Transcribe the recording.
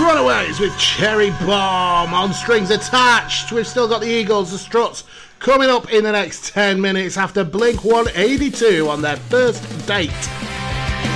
Runaways with Cherry Bomb on Strings Attached. We've still got the Eagles, the Struts, coming up in the next 10 minutes after Blink 182 on their first date.